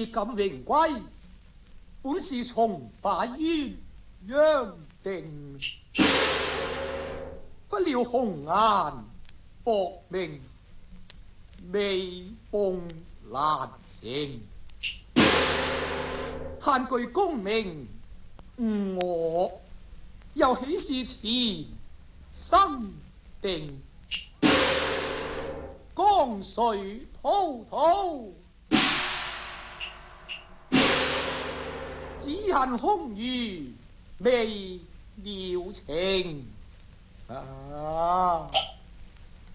咁榮歸，本是從敗於約定，不料紅顏薄命，未逢難成。嘆據功名誤我，又豈是前生定？江水滔滔，只恨空餘未了情。